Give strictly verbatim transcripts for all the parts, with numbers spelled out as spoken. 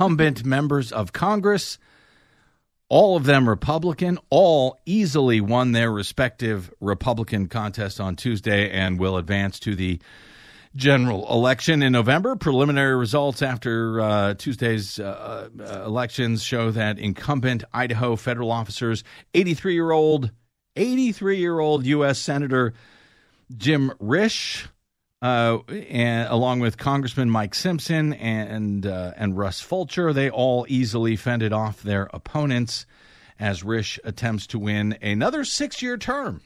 incumbent members of Congress, all of them Republican, all easily won their respective Republican contests on Tuesday and will advance to the general election in November. Preliminary results after uh, Tuesday's uh, uh, elections show that incumbent Idaho federal officers, eighty-three-year-old, eighty-three-year-old U S Senator Jim Risch, Uh, and along with Congressman Mike Simpson and uh, and Russ Fulcher, they all easily fended off their opponents as Risch attempts to win another six-year term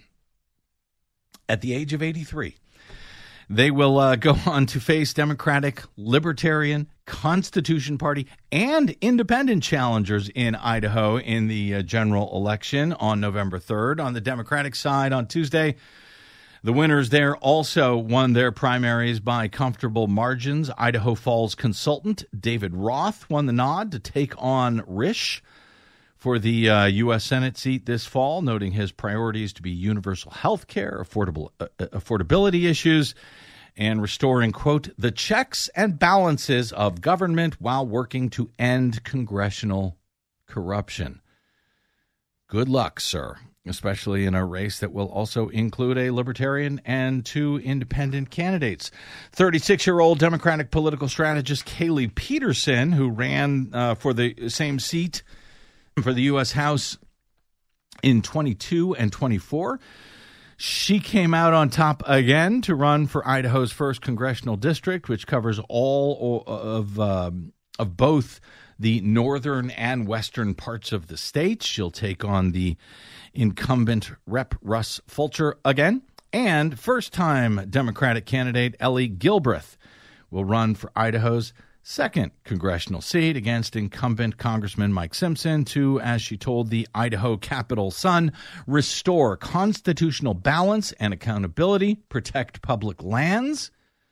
at the age of eighty-three. They will uh, go on to face Democratic, Libertarian, Constitution Party, and independent challengers in Idaho in the uh, general election on November third. On the Democratic side on Tuesday, the winners there also won their primaries by comfortable margins. Idaho Falls consultant David Roth won the nod to take on Risch for the uh, U S Senate seat this fall, noting his priorities to be universal health care, affordable, uh, affordability issues, and restoring, quote, the checks and balances of government while working to end congressional corruption. Good luck, sir, especially in a race that will also include a Libertarian and two independent candidates. thirty-six-year-old Democratic political strategist Kaylee Peterson, who ran uh, for the same seat for the U S House in twenty-two and twenty-four, she came out on top again to run for Idaho's first congressional district, which covers all of um, of both the northern and western parts of the state. She'll take on the incumbent Rep Russ Fulcher again, and first-time Democratic candidate Ellie Gilbreth will run for Idaho's second congressional seat against incumbent Congressman Mike Simpson to, as she told the Idaho Capitol Sun, restore constitutional balance and accountability, protect public lands.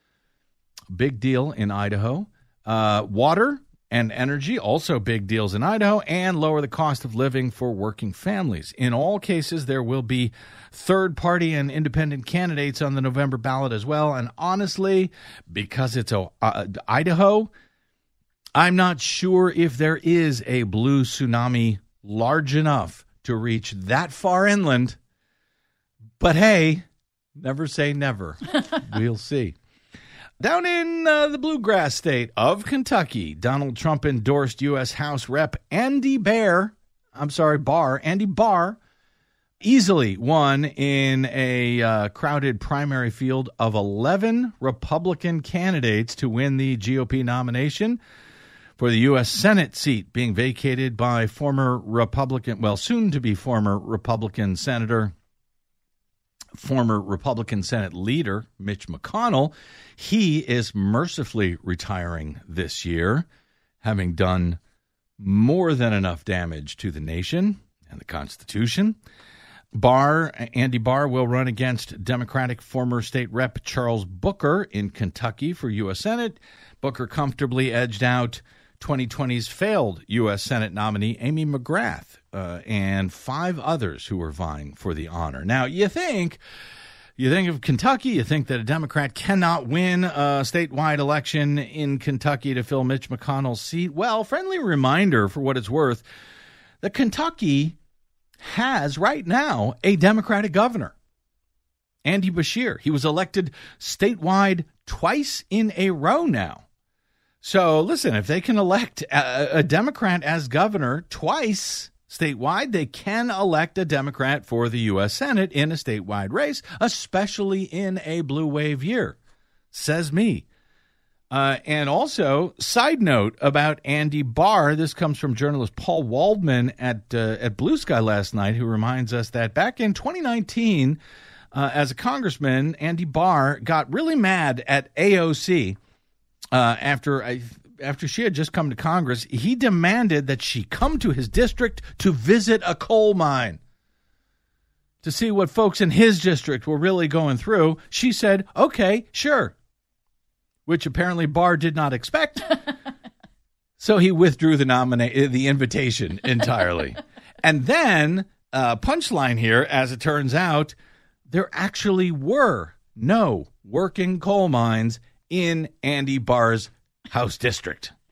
Big deal in Idaho. Uh, water and energy, also big deals in Idaho, and lower the cost of living for working families. In all cases, there will be third-party and independent candidates on the November ballot as well. And honestly, because it's a, uh, Idaho, I'm not sure if there is a blue tsunami large enough to reach that far inland. But hey, never say never. We'll see. Down in uh, the bluegrass state of Kentucky, Donald Trump endorsed U S House Rep Andy Barr, I'm sorry, Barr, Andy Barr, easily won in a uh, crowded primary field of eleven Republican candidates to win the G O P nomination for the U S Senate seat being vacated by former Republican, well, soon to be former Republican Senator, former Republican Senate leader Mitch McConnell. He is mercifully retiring this year, having done more than enough damage to the nation and the Constitution. Barr, Andy Barr will run against Democratic former state rep Charles Booker in Kentucky for U S Senate. Booker comfortably edged out twenty twenty's failed U S Senate nominee Amy McGrath uh, and five others who were vying for the honor. Now, you think, you think of Kentucky, you think that a Democrat cannot win a statewide election in Kentucky to fill Mitch McConnell's seat. Well, friendly reminder for what it's worth, that Kentucky has right now a Democratic governor, Andy Beshear. He was elected statewide twice in a row now. So listen, if they can elect a, a Democrat as governor twice statewide, they can elect a Democrat for the U S Senate in a statewide race, especially in a blue wave year, says me. Uh, and also, side note about Andy Barr, this comes from journalist Paul Waldman at uh, at Blue Sky last night, who reminds us that back in twenty nineteen, uh, as a congressman, Andy Barr got really mad at A O C uh, after I. After she had just come to Congress. He demanded that she come to his district to visit a coal mine to see what folks in his district were really going through. She said, okay, sure, which apparently Barr did not expect. So he withdrew the nomina- the invitation entirely. And then, uh, punchline here, as it turns out, there actually were no working coal mines in Andy Barr's House district.